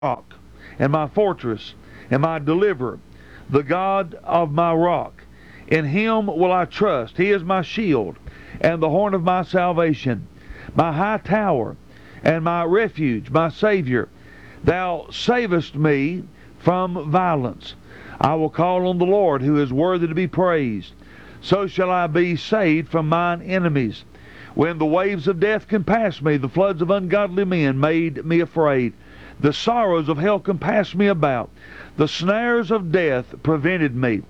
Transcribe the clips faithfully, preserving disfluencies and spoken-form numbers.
rock, and my fortress, and my deliverer, the God of my rock. In him will I trust. He is my shield, and the horn of my salvation, my high tower, and my refuge, my Savior. Thou savest me from violence. I will call on the Lord, who is worthy to be praised. So shall I be saved from mine enemies. When the waves of death compassed me, the floods of ungodly men made me afraid. The sorrows of hell compassed me about. The snares of death prevented me.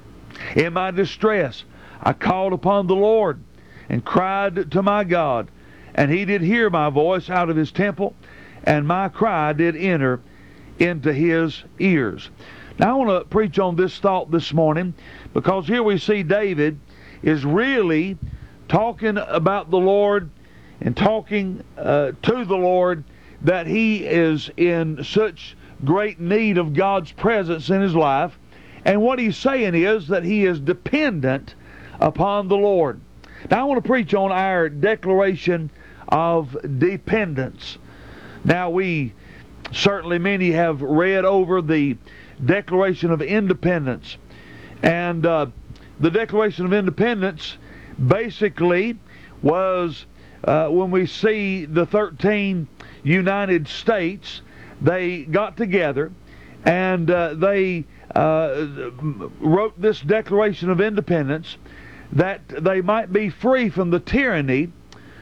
In my distress I called upon the Lord, and cried to my God, and he did hear my voice out of his temple, and my cry did enter into his ears. Now I want to preach on this thought this morning, because here we see David is really talking about the Lord and talking uh, to the Lord, that he is in such great need of God's presence in his life. And what he's saying is that he is dependent upon the Lord. Now I want to preach on our declaration of dependence. Now we certainly, many have read over the Declaration of Independence. And uh, the Declaration of Independence basically was uh, when we see the thirteen United States, they got together and uh, they uh, wrote this Declaration of Independence that they might be free from the tyranny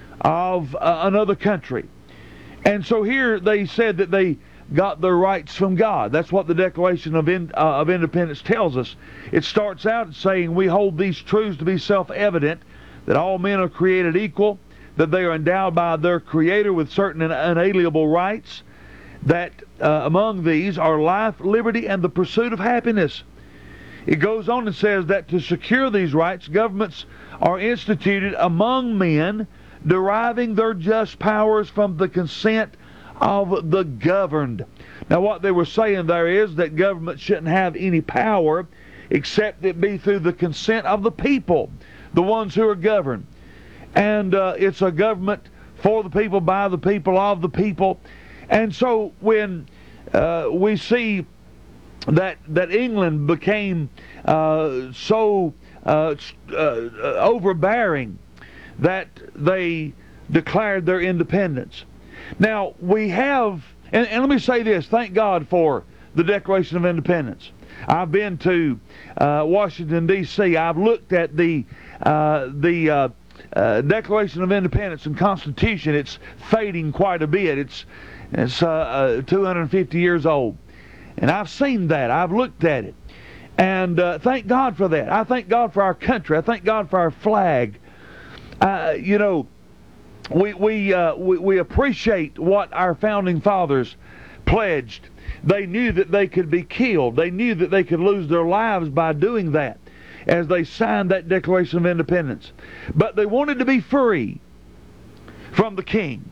of uh, another country. And so here they said that they got their rights from God. That's what the Declaration of, in, uh, of Independence tells us. It starts out saying, we hold these truths to be self-evident, that all men are created equal, that they are endowed by their Creator with certain unalienable rights, that uh, among these are life, liberty, and the pursuit of happiness. It goes on and says that to secure these rights, governments are instituted among men, deriving their just powers from the consent of the governed. Now what they were saying there is that government shouldn't have any power except it be through the consent of the people, the ones who are governed. And uh, it's a government for the people, by the people, of the people. And so when uh, we see that that England became uh, so uh, uh, overbearing that they declared their independence. Now we have, and, and let me say this, thank God for the Declaration of Independence. I've been to uh, Washington, D C I've looked at the uh, the uh, uh, Declaration of Independence and Constitution. It's fading quite a bit. It's it's uh, uh, two hundred fifty years old, and I've seen that. I've looked at it, and uh, thank God for that. I thank God for our country. I thank God for our flag. Uh, you know, we we, uh, we we appreciate what our founding fathers pledged. They knew that they could be killed. They knew that they could lose their lives by doing that as they signed that Declaration of Independence. But they wanted to be free from the king.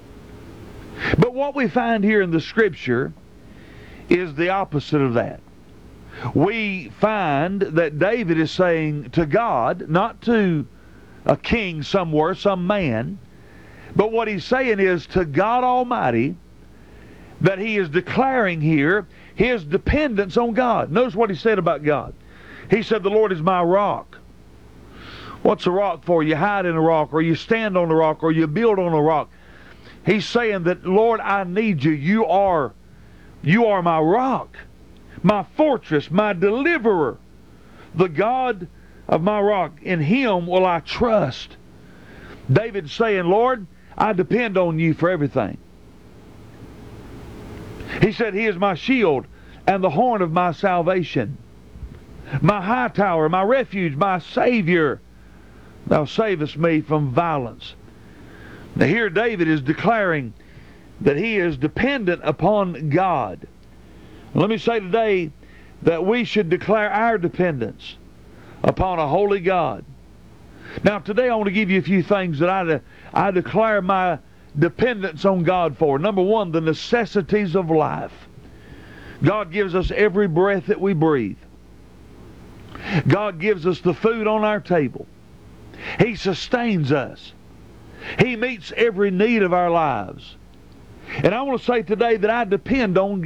But what we find here in the Scripture is the opposite of that. We find that David is saying to God, not to a king somewhere, some man, but what he's saying is to God Almighty, that he is declaring here his dependence on God. Notice what he said about God. He said, the Lord is my rock. What's a rock for? You hide in a rock, or you stand on a rock, or you build on a rock. He's saying that, Lord, I need you. You are, you are my rock, my fortress, my deliverer, the God of my rock. In him will I trust. David's saying, Lord, I depend on you for everything. He said, he is my shield and the horn of my salvation, my high tower, my refuge, my Savior. Thou savest me from violence. Now here David is declaring that he is dependent upon God. Let me say today that we should declare our dependence upon a holy God. Now today I want to give you a few things that I, de I declare my dependence on God for. Number one, the necessities of life. God gives us every breath that we breathe. God gives us the food on our table. He sustains us. He meets every need of our lives. And I want to say today that I depend on